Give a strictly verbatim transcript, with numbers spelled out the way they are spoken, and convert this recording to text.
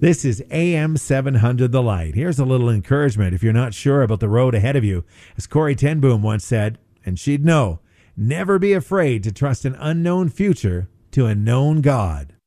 This is A M seven hundred The Light. Here's a little encouragement if you're not sure about the road ahead of you. As Corrie ten Boom once said, and she'd know, never be afraid to trust an unknown future to a known God.